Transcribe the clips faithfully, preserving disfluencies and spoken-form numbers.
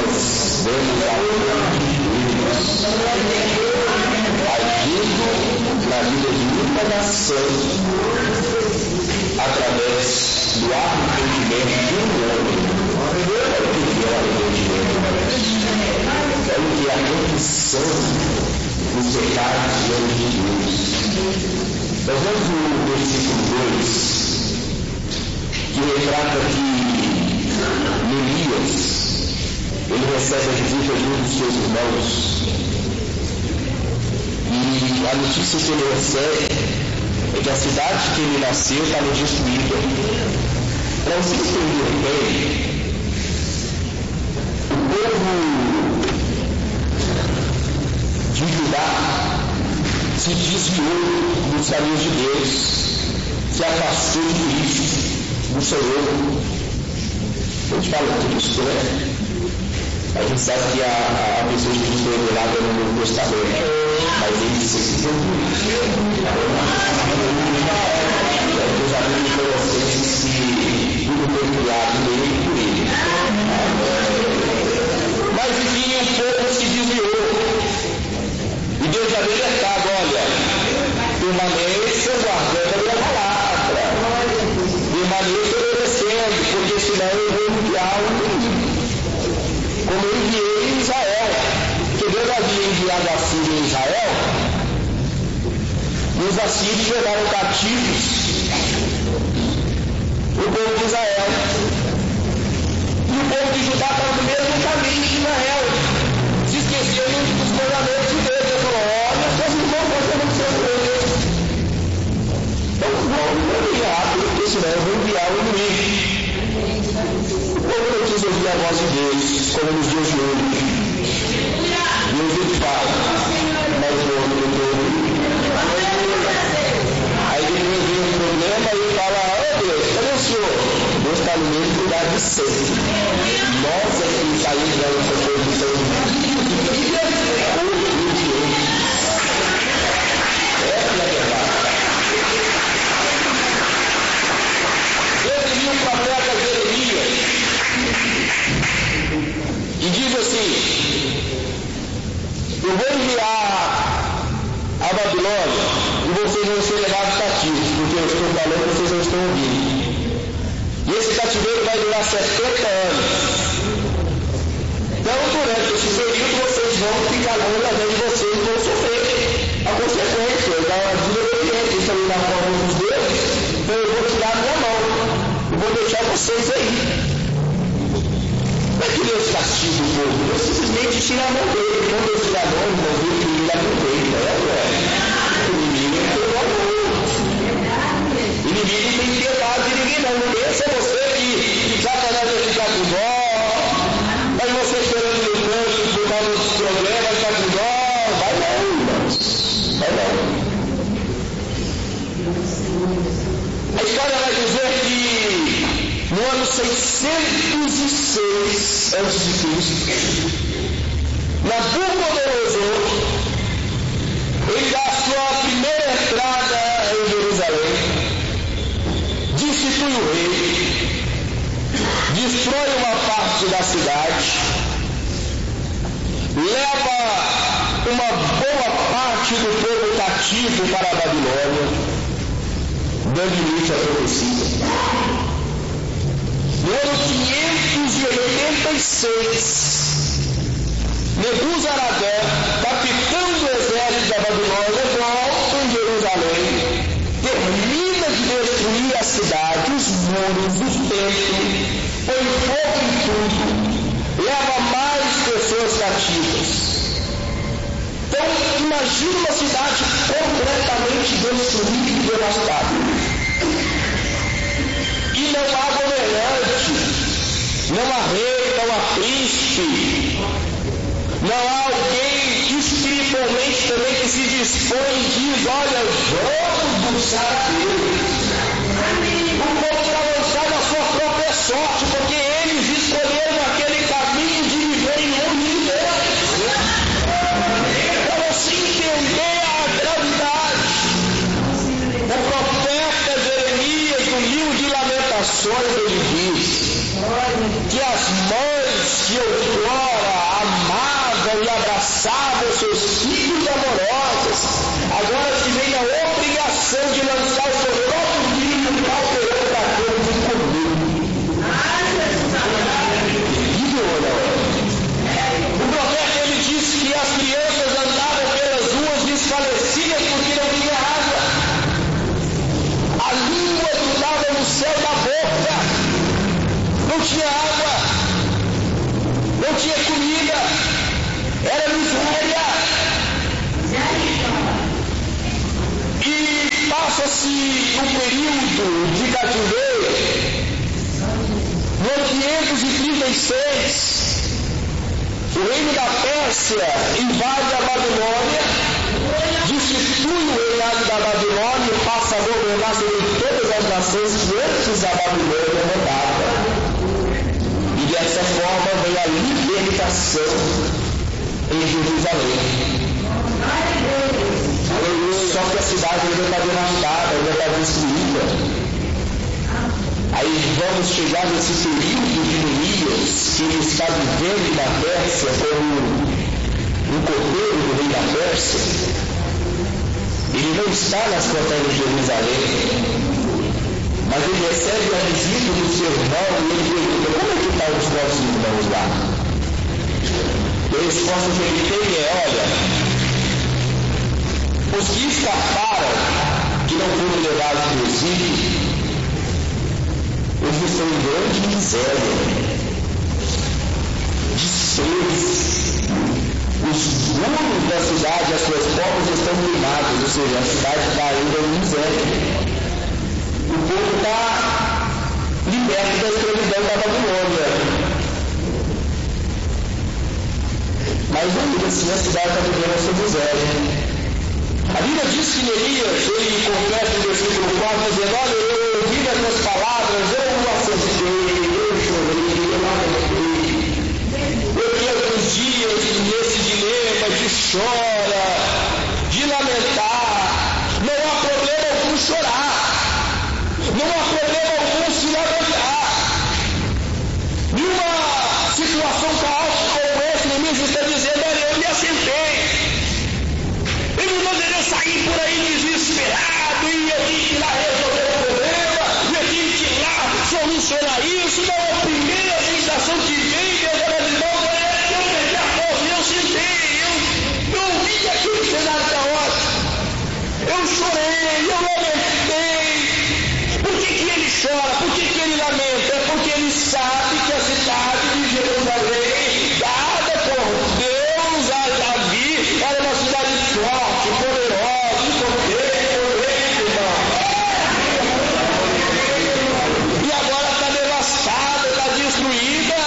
nós vemos a mão de Deus agindo na vida de uma nação através do arrependimento de um homem. Olha o que é o arrependimento. Olha o que é a confissão dos pecados diante de Deus. Nós vemos no versículo dois, que retrata que Neemias, ele recebe a visita de um dos seus irmãos, e a notícia que ele recebe é que a cidade que ele nasceu estava destruída. Para vocês entenderem bem, o povo de Judá se desviou dos caminhos de Deus, se afastou de Cristo, do Senhor. A gente fala tudo isso, né? A gente sabe que a, a pessoa que foi revelada no Novo Testamento, mas ele se se os amigos de Colossenses que tudo foi criado nele e por ele. Mas enfim, o povo se desviou. E Deus já veio alertado, olha, permaneça guardando a minha palavra, permaneça obedecendo, porque senão eu vou enviar um inimigo. Como eu enviei em Israel, porque Deus havia enviado a Síria em Israel, e os assírios levaram cativos o povo de Israel. E o povo de Judá estava no mesmo caminho de Israel, se esqueceu dos mandamentos de Deus. Ele falou, olha, vocês não vão fazer o que vocês. Então vamos enviar, porque senão eu vou enviar o inimigo. O povo não quis ouvir a voz de Deus, como nos dias de hoje. Deus ele fala, mas o outro não ouve. Aí depois vem um problema e ele fala, ó Deus, cadê o Senhor? Deus está no mesmo lugar de sempre. Nós é que saímos da nossa condição de filha ou de Deus. Essa é a verdade. Deus envia o profeta Jeremias e diz assim, eu vou enviar a Babilônia e vocês vão ser levados cativos, porque eu estou falando e vocês não estão ouvindo. E esse cativeiro vai durar setenta anos. Então, durante esse período, vocês vão ficar longe da vida de vocês e vão sofrer a consequência da desobediência. Isso aí na forma dos deuses. Então, eu vou tirar a minha mão. Eu vou deixar vocês aí. Não é que Deus castiga o povo. Deus simplesmente tira a mão dele. Quando Deus tira a mão, ele não vê que ele aproveita. É, não é? O inimigo é todo amor. O inimigo não tem piedade de ninguém, não. Não pensa você que Satanás vai ficar com dó. Mas você esperando no trânsito por causa dos problemas, vai ficar com dó. Vai não, irmãos. Vai não. A história vai dizer que no ano seiscentos e seis antes de Cristo, Nabucodonosor, ele dá a sua primeira entrada em Jerusalém, destitui o rei, destrói uma parte da cidade, leva uma boa parte do povo cativo para a Babilônia, dando início à profecia. No ano quinhentos e oitenta e seis, Nebuzaradã, capitão do exército da Babilônia, volta em Jerusalém, termina de destruir a cidade, os muros, os templos, põe fogo em tudo, leva mais pessoas cativas. Então, imagine uma cidade completamente destruída e devastada. E não há governante, não há rei, não há príncipe, não há alguém espiritualmente também que se dispõe e diz, olha, vamos buscar a Deus. O povo está lançado à sua própria sorte, porque eles escolheram aquele caminho de viver em unidade. Para você entender a gravidade, o profeta Jeremias, no livro de Lamentações, ele diz que as mães que outrora abraçava os seus filhos amorosos, agora se vem a obrigação de lançar o seu próprio filho para o período da cama de comer. O profeta ele disse que as crianças andavam pelas ruas desfalecidas porque não tinha água. A língua estava no céu da boca, não tinha água, não tinha comida, era miséria. E passa-se um período de cativeiro, no ano quinhentos e trinta e seis, o reino da Pérsia invade a Babilônia, destitui o reinado da Babilônia e passa a governar sobre todas as nações que antes a Babilônia mandava. E dessa forma vem a libertação em Jerusalém. Só que a cidade ainda está devastada, ainda está destruída. Aí vamos chegar nesse período de Neemias, que ele está vivendo na Pérsia como um cordeiro do rei da Pérsia. Ele não está nas portas de Jerusalém, mas ele recebe a visita do seu irmão e ele pergunta: como é que estão os nossos irmãos lá? E a resposta que ele tem é: olha, os que escaparam, que não foram levados para o exílio, eles estão em grande miséria, desprezo. Os muros da cidade, as suas portas estão queimadas, ou seja, a cidade está ainda em miséria. O povo está liberto da escravidão da Babilônia, mas ainda assim a cidade está vivendo a sua miséria. A Bíblia diz que Neemias, ele confessa no versículo quatro, dizendo: olha, eu ouvi as tuas palavras, eu assentei, eu chorei, eu lamentei. Eu tenho alguns dias nesse dilema de chora, de lamentar. Não há problema algum chorar, não há problema algum se lamentar. Numa situação caótica como essa, Neemias está dizendo: olha, eu me assentei. Eu não poderia sair por aí desesperado e eu tinha que ir lá resolver o problema, eu tinha que ir lá solucionar isso. Não, a primeira sensação que vem, meus irmãos, é que eu perdi a força, eu sentei, eu, eu ouvi aquele cenário caótico, eu chorei, eu lamentei. Por que que ele chora? Por que que ele lamenta? É porque ele sabe que a cidade de Jerusalém, dada por Deus a Davi, era uma cidade forte, poderosa, de poder, irmão. E agora está devastada, está destruída.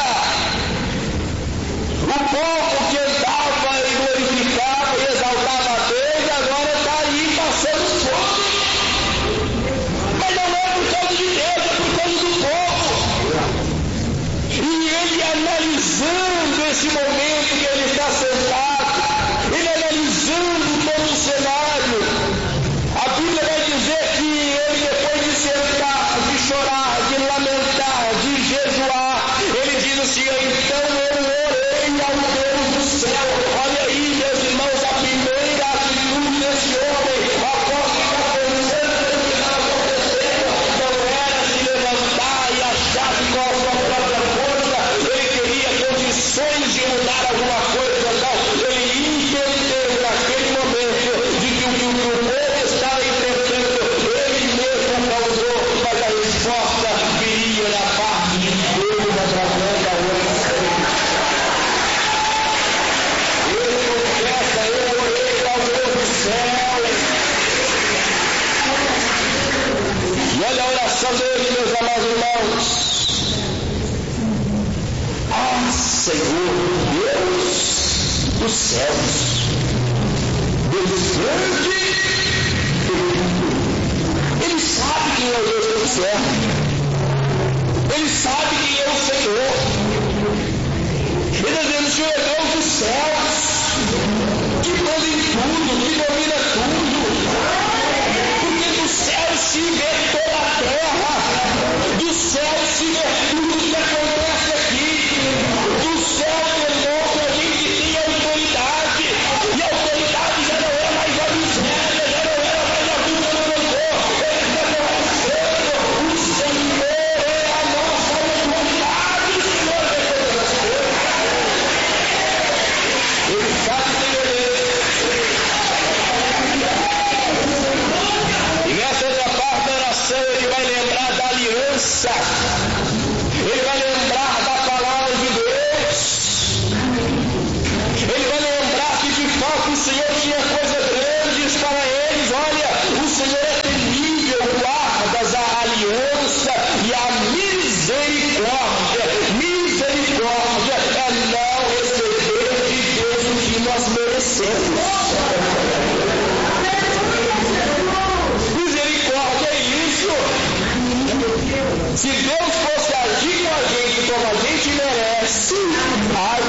O povo que andava e glorificava e exaltava a Deus, agora está aí passando fome. Mas não é por causa de Deus, é por causa do povo. E ele analisando esse momento que ele está sentado, ele analisando todo o cenário, a Bíblia vai dizer que ele, depois de sentar, de chorar, de lamentar, de jejuar, ele diz assim: então eu orei ao Deus do céu. Olha aí, meus irmãos, a primeira atitude desse homem, após que está pensando no que estava acontecendo, não era se levantar e achar que com a sua própria força ele teria condições de mudar alguma coisa, não. Ele entendeu naquele momento de que o que o povo estava enfrentando, ele mesmo causou, mas a resposta viria da parte de Deus através da oração. Ele confessa: eu orei ao Deus do céu. E olha a oração dele, meus amados irmãos. Ah, Senhor Deus dos céus, Deus grande, ele sabe quem é o Deus do céu, ele sabe quem é o Senhor. Ele está dizendo: o Senhor é Deus dos céus, que manda em tudo, que domina tudo, porque do céu se vê toda a terra, do céu se vê tudo que acontece aqui, do céu demonstra a gente que tem autoridade.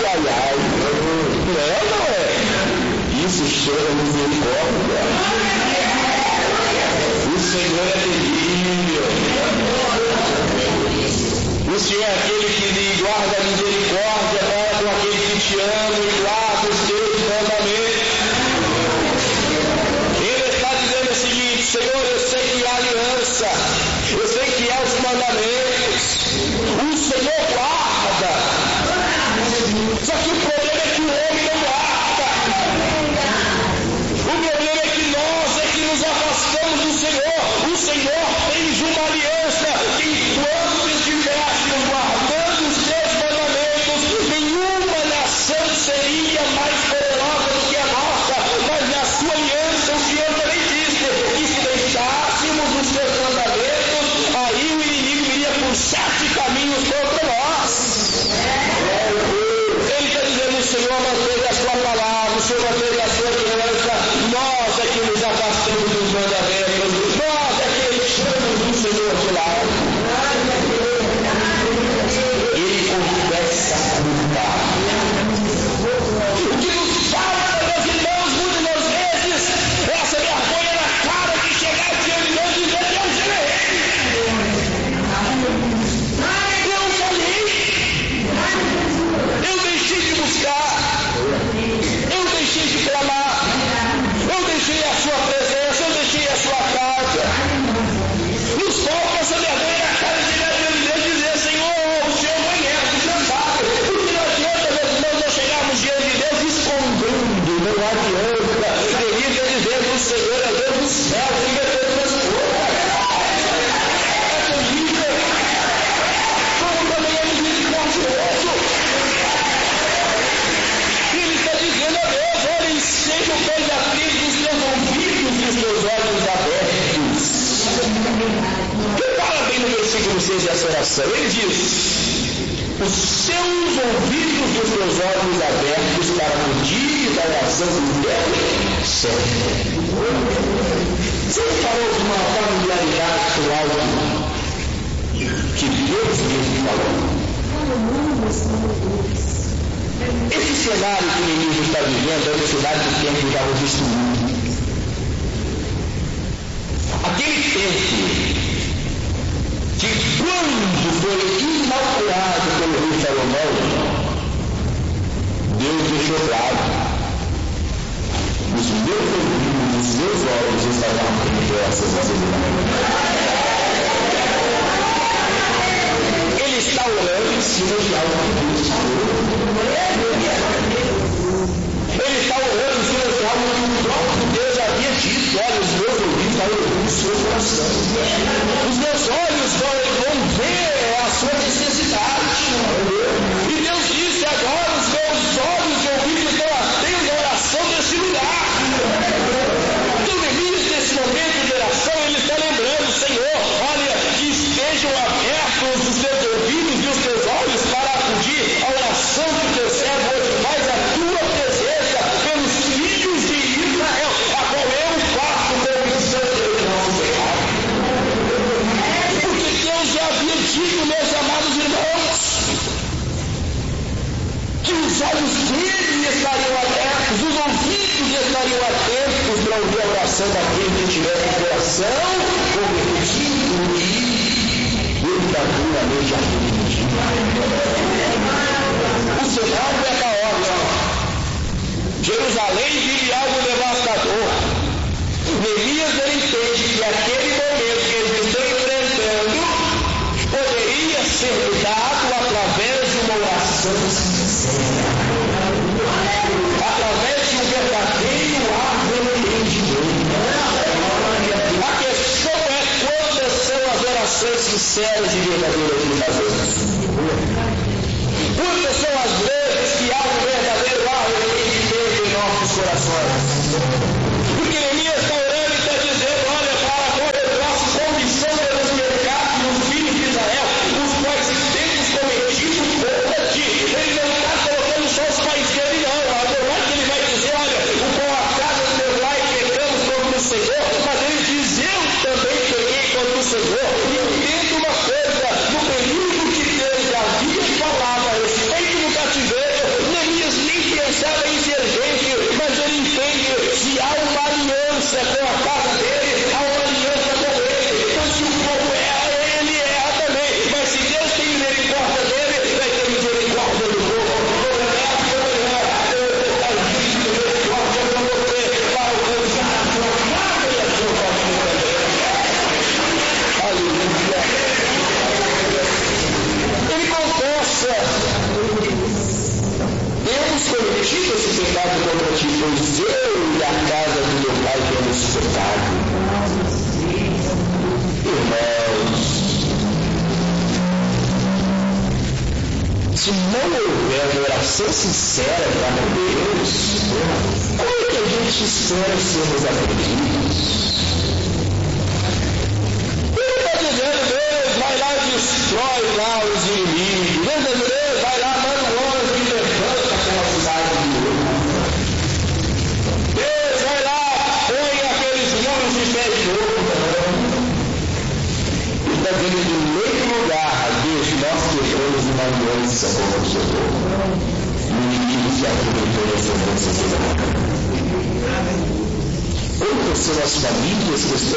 ai, ai. Não é ou não é? Isso chama misericórdia. O Senhor é terrível. O Senhor é aquele que lhe guarda a misericórdia para com aquele que te ama e guarda os teus mandamentos. Ele está dizendo o seguinte: Senhor, eu sei que há aliança, eu sei que há os mandamentos, o Senhor guarda. Só que o problema é que o homem não guarda. O problema é que nós é que nos afastamos do Senhor. O Senhor fez uma aliança que enquanto estivéssemos guardando os seus mandamentos, nenhuma nação seria mais poderosa do que a nossa. Mas na sua aliança o Senhor também disse que se deixássemos os seus mandamentos, aí o inimigo iria por sete caminhos contra nós. Ele está dizendo: o Senhor manteve a sua palavra, o Senhor manteve a sua aliança. Nós é que nos afastamos dos mandamentos, nós é que deixamos o Senhor de lado. Ele confessa a culpa. O que nos falta, meus irmãos, muitas das vezes, é essa vergonha na cara de chegar diante de Deus e dizer: Deus, eu errei. Eu falhei. Eu deixei de buscar. Eu deixei de clamar. Eu deixei a sua presença. Eu deixei a sua casa. Nos falta essa vergonha na cara de chegar diante de Deus e dizer: Senhor, o Senhor conhece, o Senhor sabe. Porque não adianta, meus irmãos, nós chegarmos diante de Deus escondendo. Não adianta. Deveria dizer: o Senhor é Deus do céu, Ele é Deus das coisas. É terrível. Como também é misericordioso. Ele está dizendo a Deus: olha, sejam bem atentos os teus ouvidos e os teus olhos abertos. Repara bem no versículo seis dessa oração. Ele diz: os seus ouvidos e os teus olhos abertos para pedir da oração do teu servo. Você falou de uma familiaridade com algo que Deus mesmo falou? Esse cenário que o inimigo está vivendo é um cenário do tempo que estava destruído. Aquele tempo que, quando foi inaugurado pelo rei Salomão, Deus deixou claro: os meus ouvidos, os meus olhos estavam atentos a essas necessidades. Ele está orando em cima de algo que Deus falou. Ele está orando em cima de algo que o próprio Deus havia dito: olha, os meus ouvidos estão ouvindo o seu coração. Os meus olhos vão, vão ver a sua necessidade. E Deus disse: agora os meus olhos e ouvidos estão atentos à oração desse lugar. Então, Neemias, nesse momento de oração, ele está lembrando: Senhor, olha, que estejam abertos os teus ouvidos e os teus olhos para acudir à oração que o teu servo hoje faz, a tua presença pelos filhos de Israel, a qual eu faço convicção de nosso pecado. Porque Deus já havia dito, meus amados irmãos, que os olhos dele estariam abertos, os ouvidos estariam atentos para ouvir a oração daquele que tiver o coração convertido e verdadeiramente arrependido. O cenário é caótico. Jerusalém vive algo devastador. Neemias ele entende que aquele momento que eles estão enfrentando poderia ser dado através de uma oração sincera, através de um verdadeiro arrependimento. A questão é quantas são as orações sinceras e verdadeiras que fazemos. Quantas são as vezes que há um verdadeiro arrependimento em nossos corações? Porque Neemias está orando e está dizendo: olha, para qual eu faço condição pelos pecados dos filhos de Israel, os quais temos cometido contra ti. Ele não está colocando só os pais dele, não. Não é que ele vai dizer: olha, o com a casa do meu pai pecamos contra o Senhor, mas ele diz: eu também pequei contra o Senhor. E entendo uma coisa: no período que Deus havia falado a respeito do cativeiro, ser sincera para com Deus, como é que a gente espera sermos atendidos? Ele está dizendo, Deus vai lá e destrói lá os inimigos. Deus está dizendo, Deus vai lá, manda um anjo e levanta aquela cidade de novo. Deus vai lá, põe aqueles muros de pé de novo. Ele está dizendo que em nenhum lugar, Deus, nós queremos uma aliança com o Senhor. O inimigo se aproveitou dessa aliança. Outras são as famílias que estão